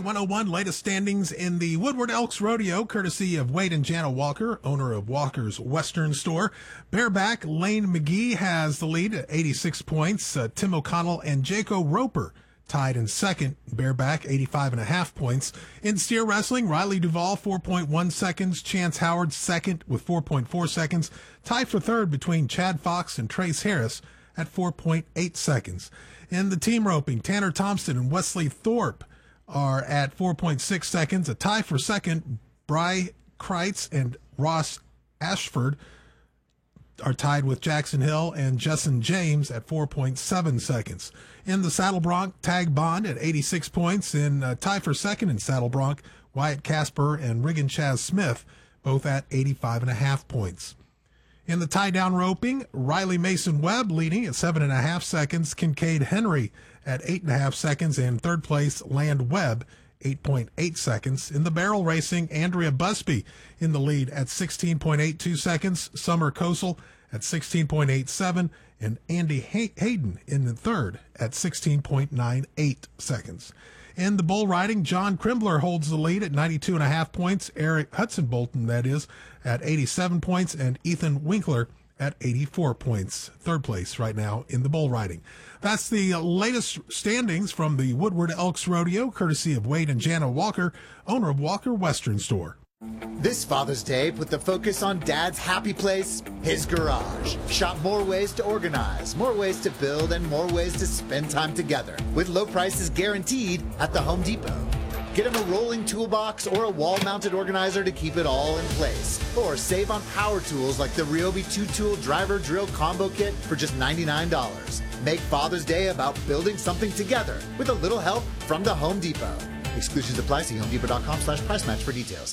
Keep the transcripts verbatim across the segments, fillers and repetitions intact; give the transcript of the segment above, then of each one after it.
one oh one, latest standings in the Woodward Elks Rodeo, courtesy of Wade and Jana Walker, owner of Walker's Western Store. Bareback Lane McGee has the lead at eighty-six points. Uh, Tim O'Connell and Jaco Roper tied in second. Bareback, eighty-five and a half points. In steer wrestling, Riley Duvall, four point one seconds. Chance Howard, second with four point four seconds. Tied for third between Chad Fox and Trace Harris at four point eight seconds. In the team roping, Tanner Thompson and Wesley Thorpe are at four point six seconds. A tie for second, Bry Kreitz and Ross Ashford are tied with Jackson Hill and Justin James at four point seven seconds. In the Saddle Bronc, Tag Bond at eighty-six points. In uh, tie for second in Saddle Bronc, Wyatt Casper and Riggin Chaz Smith, both at eighty-five and a half points. In the tie-down roping, Riley Mason Webb leading at seven and a half seconds. Kincaid Henry at eight and a half seconds. And third place, Land Webb, eight point eight seconds. In the barrel racing, Andrea Busby in the lead at sixteen point eight two seconds. Summer Kosel at sixteen point eight seven. And Andy Hay- Hayden in the third at sixteen point nine eight seconds. In the bull riding, John Krimbler holds the lead at ninety-two and a half points. Eric Hudson Bolton, that is, at eighty-seven points, and Ethan Winkler at eighty-four points. Third place right now in the bull riding. That's the latest standings from the Woodward Elks Rodeo, courtesy of Wade and Jana Walker, owner of Walker Western Store. This Father's Day, put the focus on Dad's happy place, his garage. Shop more ways to organize, more ways to build, and more ways to spend time together, with low prices guaranteed at the Home Depot. Get him a rolling toolbox or a wall-mounted organizer to keep it all in place. Or save on power tools like the Ryobi two-tool driver drill combo kit for just ninety-nine dollars. Make Father's Day about building something together with a little help from the Home Depot. Exclusions apply. See homedepot.com slash price match for details.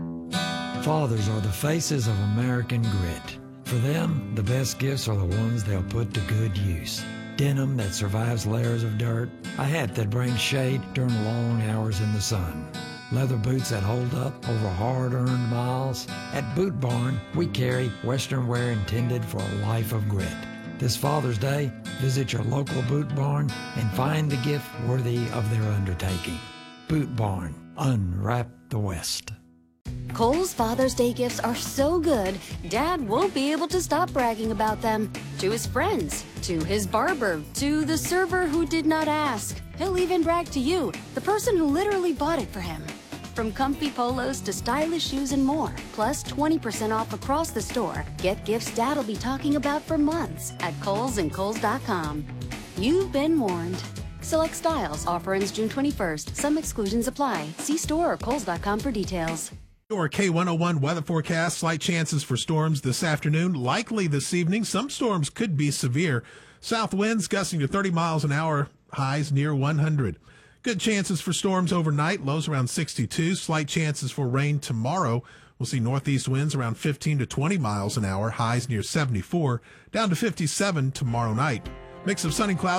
Fathers are the faces of American grit. For them, the best gifts are the ones they'll put to good use. Denim that survives layers of dirt, a hat that brings shade during long hours in the sun, leather boots that hold up over hard-earned miles. At Boot Barn, we carry Western wear intended for a life of grit. This Father's Day, visit your local Boot Barn and find the gift worthy of their undertaking. Boot Barn, unwrap the West. Kohl's Father's Day gifts are so good, Dad won't be able to stop bragging about them. To his friends, to his barber, to the server who did not ask. He'll even brag to you, the person who literally bought it for him. From comfy polos to stylish shoes and more, plus twenty percent off across the store. Get gifts Dad'll be talking about for months at Kohl's and Kohl's dot com. You've been warned. Select styles. Offer ends June twenty-first. Some exclusions apply. See store or Kohl's dot com for details. Your K one oh one weather forecast, slight chances for storms this afternoon, likely this evening. Some storms could be severe. South winds gusting to thirty miles an hour, highs near one hundred. Good chances for storms overnight, lows around sixty-two. Slight chances for rain tomorrow. We'll see northeast winds around fifteen to twenty miles an hour, highs near seventy-four, down to fifty-seven tomorrow night. Mix of sun and clouds.